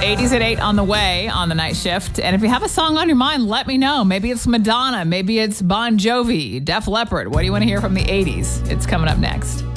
80s at 8 on the way on the night shift. And if you have a song on your mind, let me know. Maybe it's Madonna. Maybe it's Bon Jovi, Def Leppard. What do you want to hear from the 80s? It's coming up next.